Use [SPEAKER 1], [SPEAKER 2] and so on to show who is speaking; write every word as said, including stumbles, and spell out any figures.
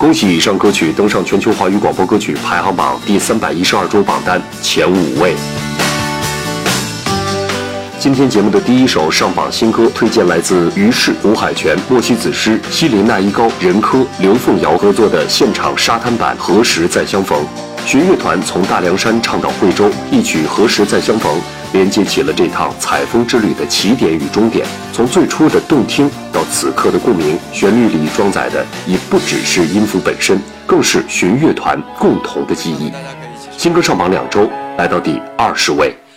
[SPEAKER 1] 恭喜以上歌曲登上全球华语广播歌曲排行榜第三百一十二周榜单前五位。今天节目的第一首上榜新歌推荐来自于适、吴海泉、莫西子诗、希林娜依高、任科、刘凤瑶合作的现场沙滩版《何时再相逢》。弦乐团从大凉山唱到惠州，一曲《何时再相逢》连接起了这趟采风之旅的起点与终点。从最初的动听到此刻的共鸣，旋律里装载的已不只是音符本身，更是弦乐团共同的记忆。新歌上榜两周，来到第二十位。